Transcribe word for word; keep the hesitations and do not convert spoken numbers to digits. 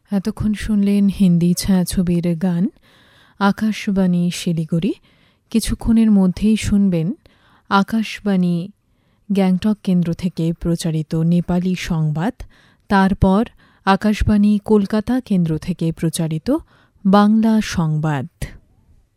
এতক্ষণ শুনলেন হিন্দি ছায়াছবির গান আকাশবাণী শিলিগুড়ি। কিছুক্ষণের মধ্যেই শুনবেন আকাশবাণী গ্যাংটক কেন্দ্র থেকে প্রচারিত নেপালি সংবাদ, তারপর আকাশবাণী কলকাতা কেন্দ্র থেকে প্রচারিত বাংলা সংবাদ।